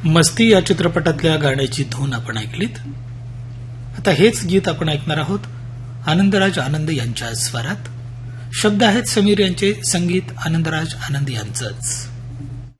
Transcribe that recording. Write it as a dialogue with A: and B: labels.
A: मस्ती या चित्रपटातल्या गाण्याची धून आपण ऐकलीत. आता हेच गीत आपण ऐकणार आहोत आनंदराज आनंद यांच्या स्वरात. शब्द आहेत समीर यांचे, संगीत आनंदराज आनंद यांचंच.